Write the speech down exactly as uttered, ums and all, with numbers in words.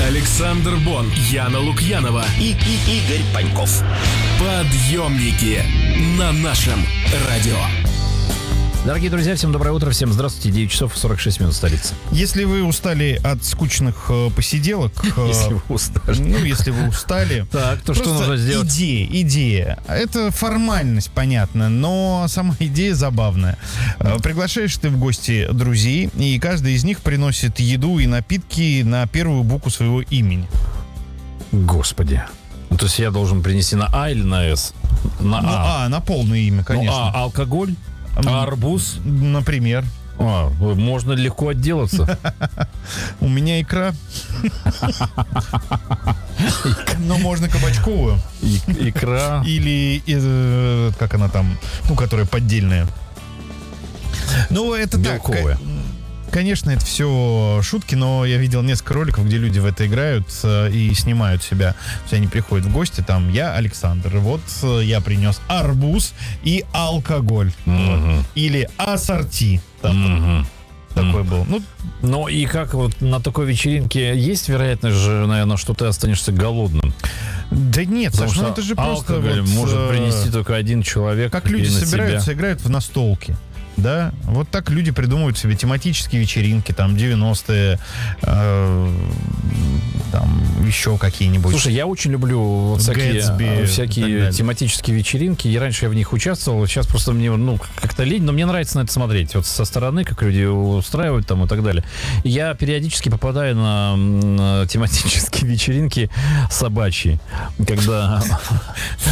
Александр Бон, Яна Лукьянова и, и Игорь Паньков. Подъемники на нашем радио. Дорогие друзья, всем доброе утро, всем здравствуйте. девять часов сорок шесть минут столица. Если вы устали от скучных э, посиделок... Э, если вы устали. Ну, если вы устали... Так, то что нужно сделать? Идея, идея. Это формальность, понятно, но сама идея забавная. Э, приглашаешь ты в гости друзей, и каждый из них приносит еду и напитки на первую букву своего имени. Господи. Ну, то есть я должен принести на А или на С? На Ну, А. а, на полное имя, конечно. Ну, а, алкоголь? А арбуз? Например. А, можно легко отделаться. У меня икра. Но можно кабачковую. Икра. Или, э, как она там, ну, которая поддельная. Ну, это так. Белковая. Конечно, это все шутки, но я видел несколько роликов, где люди в это играют э, и снимают себя. То есть они приходят в гости, там, я Александр, вот э, я принес арбуз и алкоголь. Mm-hmm. Вот. Или ассорти. Там, Mm-hmm. такой Mm-hmm. был. Ну, ну и как вот на такой вечеринке есть вероятность же, наверное, что ты останешься голодным? Да нет, Потому Саш, ну что это же просто... алкоголь вот, может э, принести только один человек. Как люди на собираются, себя. играют в настолки. Да, вот так люди придумывают себе тематические вечеринки, там, девяностые, э, там, еще какие-нибудь. Слушай, я очень люблю вот всякие, Гэтсби, всякие тематические вечеринки. И раньше я в них участвовал, сейчас просто мне, ну, как-то лень, но мне нравится на это смотреть. Вот со стороны, как люди устраивают там и так далее. Я периодически попадаю на, на тематические вечеринки собачьи, когда...